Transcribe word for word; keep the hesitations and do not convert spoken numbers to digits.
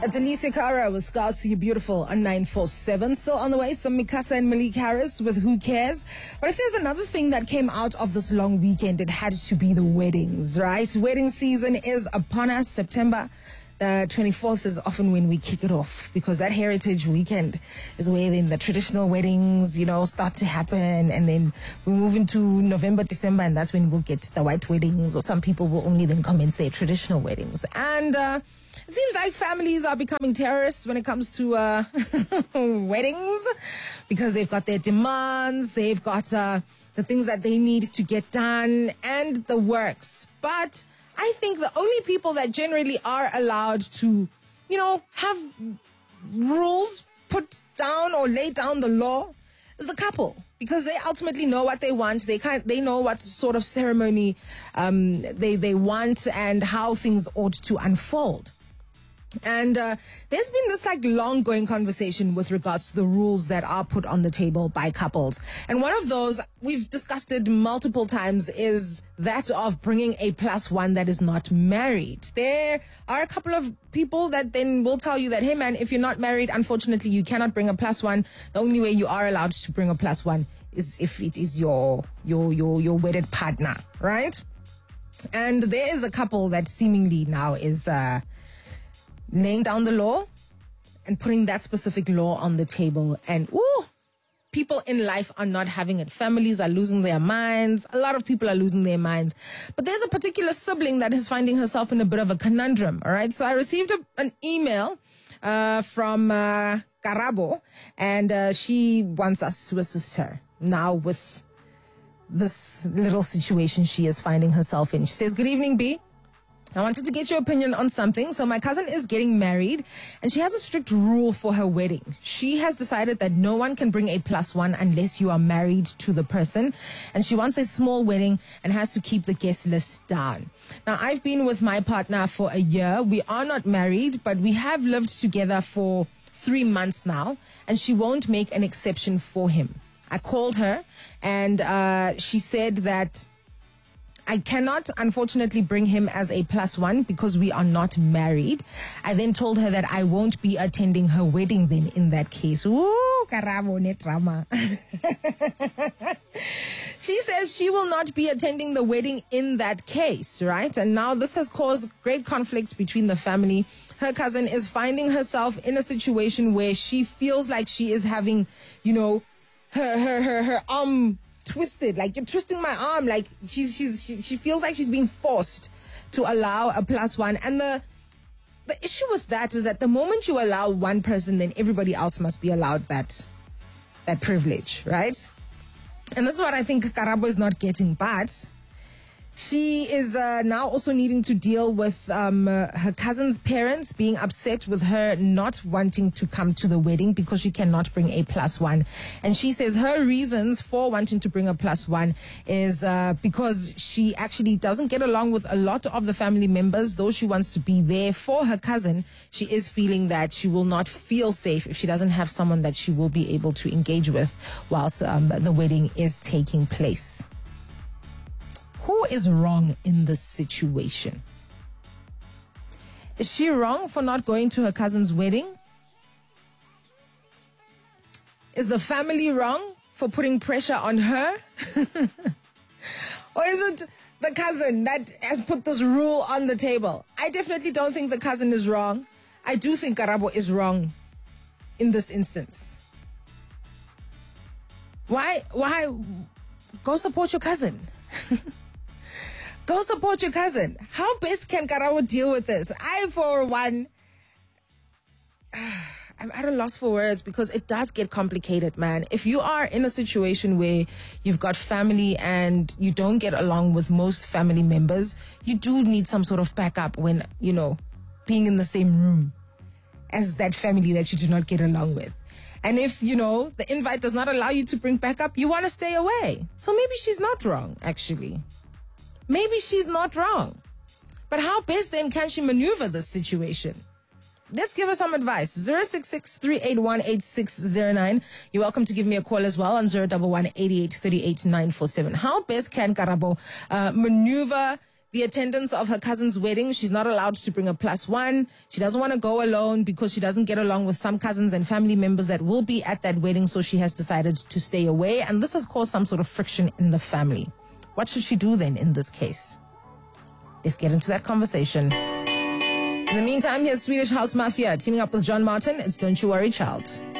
It's Elise Cara with Scars to You Beautiful on nine four seven. Still on the way, some Mikasa and Malik Harris with Who Cares. But if there's another thing that came out of this long weekend, it had to be the weddings, right? Wedding season is upon us. September the twenty-fourth is often when we kick it off, because that Heritage Weekend is where then the traditional weddings, you know, start to happen. And then we move into November, December, and that's when we'll get the white weddings, or some people will only then commence their traditional weddings. And, uh, it seems like families are becoming terrorists when it comes to uh, weddings, because they've got their demands, they've got uh, the things that they need to get done, and the works. But I think the only people that generally are allowed to, you know, have rules put down or lay down the law is the couple, because they ultimately know what they want. They kind they know what sort of ceremony um, they they want and how things ought to unfold. And uh, there's been this like long going conversation with regards to the rules that are put on the table by couples. And one of those, we've discussed it multiple times, is that of bringing a plus one that is not married. There are a couple of people that then will tell you that, hey man, if you're not married, unfortunately you cannot bring a plus one. The only way you are allowed to bring a plus one is if it is your your your your wedded partner, right? And there is a couple that seemingly now is uh laying down the law and putting that specific law on the table. And ooh, people in life are not having it. Families are losing their minds. A lot of people are losing their minds. But there's a particular sibling that is finding herself in a bit of a conundrum, all right? So I received a, an email uh, from uh, Karabo, and uh, she wants us to assist her now with this little situation she is finding herself in. She says, "Good evening, B. I wanted to get your opinion on something. So my cousin is getting married, and she has a strict rule for her wedding. She has decided that no one can bring a plus one unless you are married to the person. And she wants a small wedding and has to keep the guest list down. Now, I've been with my partner for a year. We are not married, but we have lived together for three months now, and she won't make an exception for him. I called her, and uh, she said that I cannot, unfortunately, bring him as a plus one because we are not married. I then told her that I won't be attending her wedding then in that case." Ooh, Karabo ne drama. She says she will not be attending the wedding in that case, right? And now this has caused great conflict between the family. Her cousin is finding herself in a situation where she feels like she is having, you know, her, her, her, her arm twisted, like you're twisting my arm, like she's she's she, she feels like she's being forced to allow a plus one. And the the issue with that is that the moment you allow one person, then everybody else must be allowed that that privilege, right? And this is what I think Karabo is not getting. But she is uh, now also needing to deal with um, uh, her cousin's parents being upset with her not wanting to come to the wedding because she cannot bring a plus one. And she says her reasons for wanting to bring a plus one is uh, because she actually doesn't get along with a lot of the family members. Though she wants to be there for her cousin, she is feeling that she will not feel safe if she doesn't have someone that she will be able to engage with whilst um, the wedding is taking place. Who is wrong in this situation? Is she wrong for not going to her cousin's wedding? Is the family wrong for putting pressure on her? Or is it the cousin that has put this rule on the table? I definitely don't think the cousin is wrong. I do think Karabo is wrong in this instance. Why? Why? Go support your cousin. Go support your cousin. How best can Karabo deal with this? I, for one, I'm at a loss for words, because it does get complicated, man. If you are in a situation where you've got family and you don't get along with most family members, you do need some sort of backup when, you know, being in the same room as that family that you do not get along with. And if, you know, the invite does not allow you to bring backup, you want to stay away. So maybe she's not wrong, actually. Maybe she's not wrong. But how best then can she maneuver this situation? Let's give her some advice. zero six six, three eight one, eight six zero nine. You're welcome to give me a call as well on zero one one, eight eight three eight, nine four seven. How best can Karabo uh, maneuver the attendance of her cousin's wedding. She's not allowed to bring a plus one. She doesn't want to go alone because she doesn't get along with some cousins and family members that will be at that wedding. So she has decided to stay away. And this has caused some sort of friction in the family. What should she do then in this case? Let's get into that conversation. In the meantime, here's Swedish House Mafia teaming up with John Martin. It's Don't You Worry, Child.